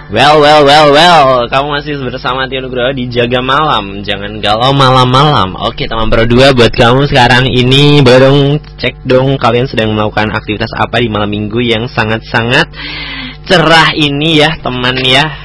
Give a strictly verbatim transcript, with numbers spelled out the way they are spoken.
Well, well, well, well. Kamu masih bersama Tio Nugroho di Jaga Malam. Jangan galau malam-malam. Oke, teman Pro dua, buat kamu sekarang ini, boleh dong cek dong kalian sedang melakukan aktivitas apa di malam minggu yang sangat-sangat cerah ini ya, teman ya.